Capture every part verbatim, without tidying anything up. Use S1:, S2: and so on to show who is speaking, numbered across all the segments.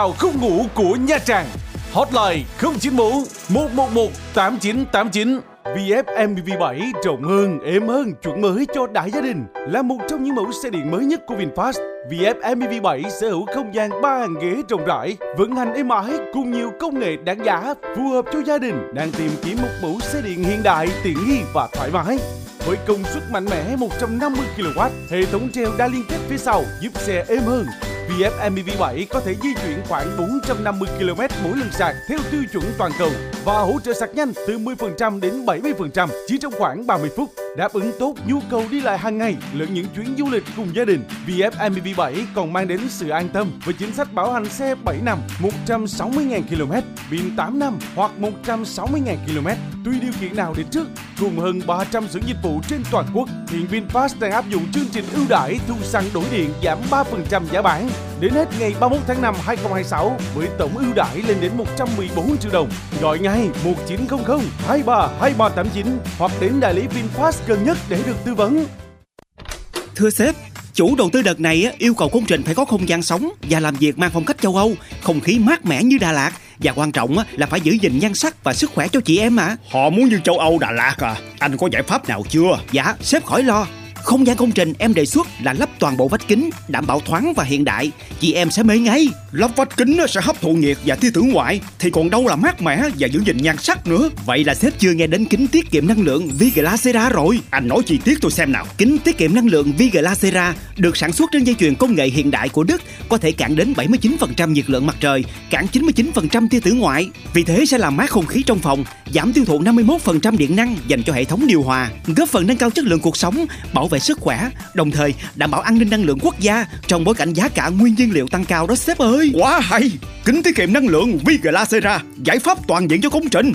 S1: Không ngủ của Nha Trang. Hotline không chín bốn một một một tám chín tám chín. vê ép em pê vê bảy rộng hơn, êm hơn, chuẩn mới cho đại gia đình. Là một trong những mẫu xe điện mới nhất của VinFast, vê ép em pê vê bảy sở hữu không gian ba hàng ghế rộng rãi, vận hành êm ái cùng nhiều công nghệ đáng giá phù hợp cho gia đình đang tìm kiếm một mẫu xe điện hiện đại, tiện nghi và thoải mái. Với công suất mạnh mẽ một trăm năm mươi ki lô oát, hệ thống treo đa liên kết phía sau giúp xe êm hơn. vê ép em pê vê bảy có thể di chuyển khoảng bốn trăm năm mươi ki lô mét mỗi lần sạc theo tiêu chuẩn toàn cầu và hỗ trợ sạc nhanh từ mười phần trăm đến bảy mươi phần trăm chỉ trong khoảng ba mươi phút, đáp ứng tốt nhu cầu đi lại hàng ngày lẫn những chuyến du lịch cùng gia đình. vê ép em pê vê bảy còn mang đến sự an tâm với chính sách bảo hành xe bảy năm, một trăm sáu mươi nghìn ki lô mét, pin tám năm hoặc một trăm sáu mươi nghìn ki lô mét, tùy điều kiện nào đến trước, cùng hơn ba trăm xưởng dịch vụ trên toàn quốc. Hiện VinFast đang áp dụng chương trình ưu đãi thu xăng đổi điện giảm ba phần trăm giá bán đến hết ngày ba mươi mốt tháng năm hai nghìn không trăm hai mươi sáu với tổng ưu đãi lên đến một trăm mười bốn triệu đồng. Gọi ngay một chín không không hai ba hai ba tám chín hoặc đến đại lý VinFast gần nhất để được tư vấn.
S2: Thưa sếp, chủ đầu tư đợt này yêu cầu công trình phải có không gian sống và làm việc mang phong cách châu Âu, không khí mát mẻ như Đà Lạt, và quan trọng là phải giữ gìn nhan sắc và sức khỏe cho chị em mà.
S3: Họ muốn như châu Âu Đà Lạt à? Anh có giải pháp nào chưa?
S2: Dạ, sếp khỏi lo. Không gian công trình em đề xuất là lắp toàn bộ vách kính, đảm bảo thoáng và hiện đại. Chị em sẽ mê ngay.
S3: Lắp vách kính sẽ hấp thụ nhiệt và tia tử ngoại, thì còn đâu là mát mẻ và giữ gìn nhan sắc nữa.
S2: Vậy là sếp chưa nghe đến kính tiết kiệm năng lượng V-Glacera rồi.
S3: Anh nói chi tiết tôi xem nào.
S2: Kính tiết kiệm năng lượng V-Glacera được sản xuất trên dây chuyền công nghệ hiện đại của Đức, có thể cản đến bảy mươi chín phần trăm nhiệt lượng mặt trời, cản chín mươi chín phần trăm tia tử ngoại. Vì thế sẽ làm mát không khí trong phòng, giảm tiêu thụ năm mươi mốt phần trăm điện năng dành cho hệ thống điều hòa, góp phần nâng cao chất lượng cuộc sống, bảo vệ sức khỏe, đồng thời đảm bảo an ninh năng lượng quốc gia trong bối cảnh giá cả nguyên nhiên liệu tăng cao đó sếp ơi.
S3: Quá hay! Kính tiết kiệm năng lượng V-Glacera, giải pháp toàn diện cho công trình.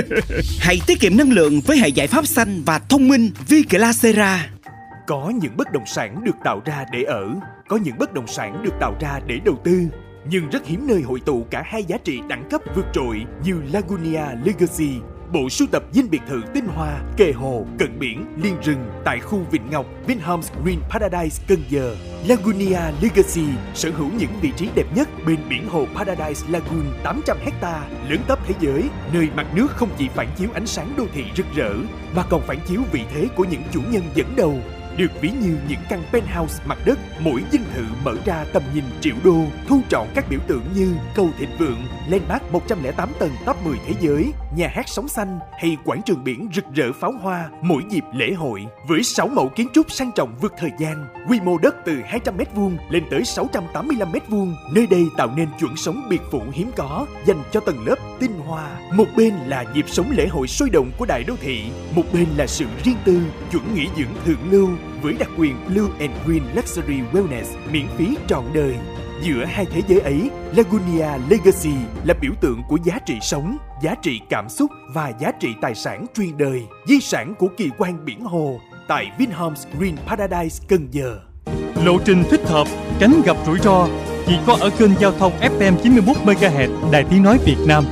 S2: Hãy tiết kiệm năng lượng với hệ giải pháp xanh và thông minh V-Glacera.
S4: Có những bất động sản được tạo ra để ở, có những bất động sản được tạo ra để đầu tư, nhưng rất hiếm nơi hội tụ cả hai giá trị đẳng cấp vượt trội như Lagunia Legacy, bộ sưu tập dinh biệt thự tinh hoa, kề hồ, cận biển, liên rừng tại khu Vịnh Ngọc, Vinhomes Green Paradise, Cần Giờ. Lagunia Legacy sở hữu những vị trí đẹp nhất bên biển hồ Paradise Lagoon tám trăm héc ta, lớn tấp thế giới, nơi mặt nước không chỉ phản chiếu ánh sáng đô thị rực rỡ, mà còn phản chiếu vị thế của những chủ nhân dẫn đầu. Được ví như những căn penthouse mặt đất, mỗi dinh thự mở ra tầm nhìn triệu đô, thu trọn các biểu tượng như cầu thịnh vượng, landmark một trăm lẻ tám tầng top mười thế giới, nhà hát sóng xanh hay quảng trường biển rực rỡ pháo hoa mỗi dịp lễ hội. Với sáu mẫu kiến trúc sang trọng vượt thời gian, quy mô đất từ hai trăm mét vuông lên tới sáu trăm tám mươi lăm mét vuông, nơi đây tạo nên chuẩn sống biệt phủ hiếm có dành cho tầng lớp tinh hoa. Một bên là nhịp sống lễ hội sôi động của đại đô thị, một bên là sự riêng tư, chuẩn nghỉ dưỡng thượng lưu với đặc quyền Blue and Green Luxury Wellness miễn phí trọn đời. Giữa hai thế giới ấy, Lagunia Legacy là biểu tượng của giá trị sống, giá trị cảm xúc và giá trị tài sản truyền đời, di sản của kỳ quan biển hồ tại Vinhomes Green Paradise, Cần Giờ.
S5: Lộ trình thích hợp, tránh gặp rủi ro chỉ có ở kênh giao thông ép em chín mươi mốt mê ga héc Đài Tiếng nói Việt Nam.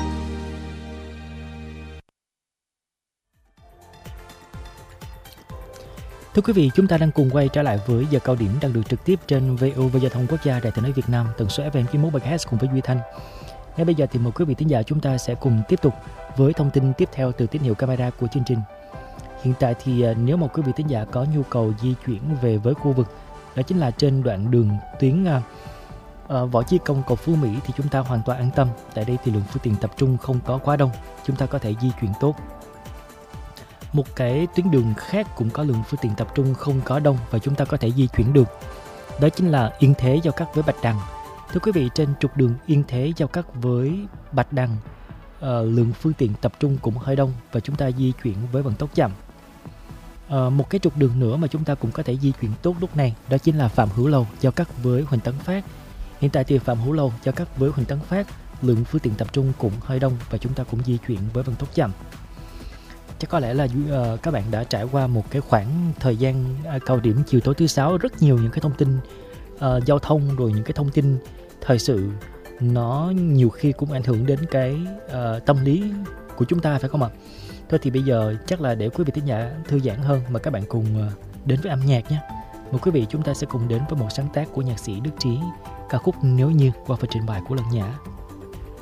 S6: Thưa quý vị, chúng ta đang cùng quay trở lại với giờ cao điểm đang được trực tiếp trên vê o vê Giao thông Quốc gia Đài Tiếng nói Việt Nam, tần số ép em chín mươi mốt mê ga héc cùng với Duy Thanh. Ngay bây giờ thì mời quý vị thính giả chúng ta sẽ cùng tiếp tục với thông tin tiếp theo từ tín hiệu camera của chương trình. Hiện tại thì nếu mà quý vị thính giả có nhu cầu di chuyển về với khu vực, đó chính là trên đoạn đường tuyến uh, uh, Võ Chí Công, cầu Phú Mỹ, thì chúng ta hoàn toàn an tâm. Tại đây thì lượng phương tiện tập trung không có quá đông, chúng ta có thể di chuyển tốt. Một cái tuyến đường khác cũng có lượng phương tiện tập trung không có đông và chúng ta có thể di chuyển được, đó chính là Yên Thế giao cắt với Bạch Đằng. Thưa quý vị, trên trục đường Yên Thế giao cắt với Bạch Đằng, uh, lượng phương tiện tập trung cũng hơi đông và chúng ta di chuyển với vận tốc chậm. Uh, một cái trục đường nữa mà chúng ta cũng có thể di chuyển tốt lúc này, đó chính là Phạm Hữu Lâu giao cắt với Huỳnh Tấn Phát. Hiện tại thì Phạm Hữu Lâu giao cắt với Huỳnh Tấn Phát, lượng phương tiện tập trung cũng hơi đông và chúng ta cũng di chuyển với vận tốc chậm. Chắc có lẽ là uh, các bạn đã trải qua một cái khoảng thời gian uh, cao điểm chiều tối thứ sáu, rất nhiều những cái thông tin uh, giao thông, rồi những cái thông tin thời sự, nó nhiều khi cũng ảnh hưởng đến cái uh, tâm lý của chúng ta, phải không ạ? Thôi thì bây giờ chắc là để quý vị thính giả thư giãn hơn mà các bạn cùng uh, đến với âm nhạc nhé. Mời quý vị chúng ta sẽ cùng đến với một sáng tác của nhạc sĩ Đức Trí, ca khúc Nếu Như qua phần trình bày của Lân Nhã.